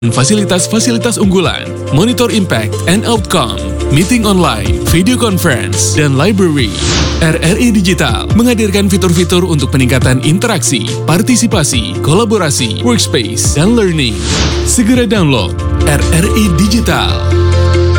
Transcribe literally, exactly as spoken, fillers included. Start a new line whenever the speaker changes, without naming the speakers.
Fasilitas-fasilitas unggulan, monitor impact and outcome, meeting online, video conference, dan library. R R I Digital menghadirkan fitur-fitur untuk peningkatan interaksi, partisipasi, kolaborasi, workspace, dan learning. Segera download R R I Digital.